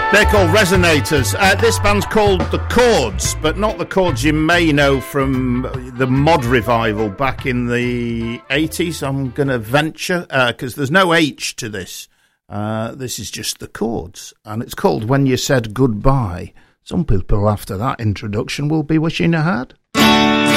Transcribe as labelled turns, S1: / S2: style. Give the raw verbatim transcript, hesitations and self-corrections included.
S1: They're called Resonators. Uh, this band's called The Chords, but not the chords you may know from the mod revival back in the eighties. I'm going to venture, because uh, there's no H to this. Uh, this is just The Chords, and it's called When You Said Goodbye. Some people after that introduction will be wishing I had.